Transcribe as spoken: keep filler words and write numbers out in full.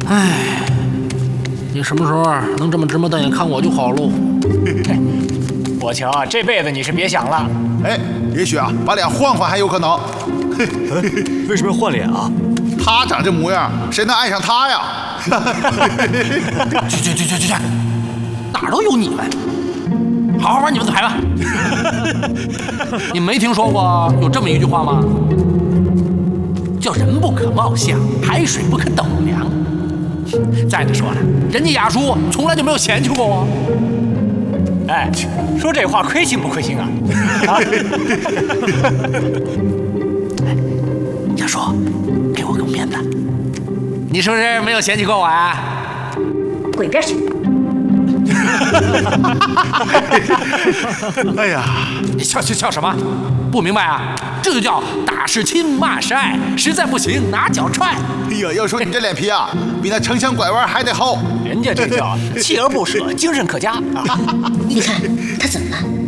哎，你什么时候能这么直目瞪眼看我就好喽。 我瞧这辈子你是别想了。 哎，也许啊，把脸换换还有可能。 为什么要换脸啊？ 他长这模样，谁能爱上他呀？ 去去去去去去，哪儿都有你们，好好玩你们的牌吧。你没听说过有这么一句话吗？叫人不可貌相，海水不可斗量。再者说了，人家雅叔从来就没有嫌弃过我。 哎，说这话亏心不亏心啊？啊雅叔，给我个面子，你是不是没有嫌弃过我啊？ 滚一边去！ 哎呀， 你笑笑笑什么？不明白啊？这就叫打是亲，骂是爱，实在不行拿脚踹。 哎呀，要说你这脸皮啊，比那城墙拐弯还得厚。 人家这叫锲而不舍，精神可嘉。 你看他怎么了？